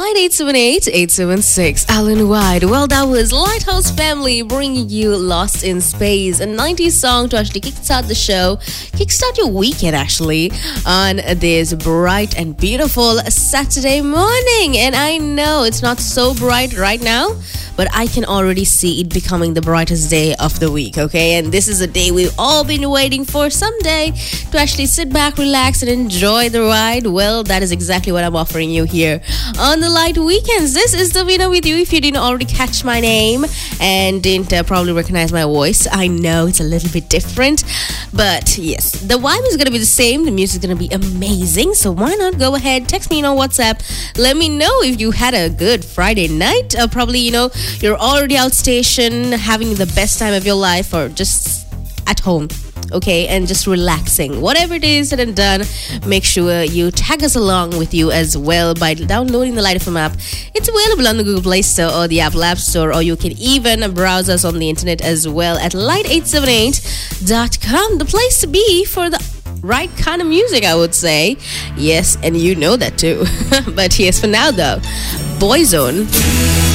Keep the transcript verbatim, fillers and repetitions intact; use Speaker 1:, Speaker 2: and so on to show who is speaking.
Speaker 1: nine eight seven eight, eight seven six. Alan White. Well, that was Lighthouse Family bringing you Lost in Space, a nineties song to actually kickstart the show, kickstart your weekend actually, on this bright and beautiful Saturday morning. And I know it's not so bright right now, but I can already see it becoming the brightest day of the week, okay? And this is a day we've all been waiting for, someday to actually sit back, relax, and enjoy the ride. Well, that is exactly what I'm offering you here on the Light Weekends. This is Davina with you. If you didn't already catch my name and didn't uh, probably recognize my voice, I know it's a little bit different, but yes, the vibe is going to be the same. The music is going to be amazing. So why not go ahead, text me on WhatsApp. Let me know if you had a good Friday night, or probably, you know, you're already outstation having the best time of your life, or just at home, okay, and just relaxing. Whatever it is said and done, make sure you tag us along with you as well by downloading the Light F M app. It's available on the Google Play Store or the Apple App Store, or you can even browse us on the internet as well at light eight seven eight dot com. The place to be for the right kind of music, I would say. Yes, and you know that too. But yes, for now though, Boyzone.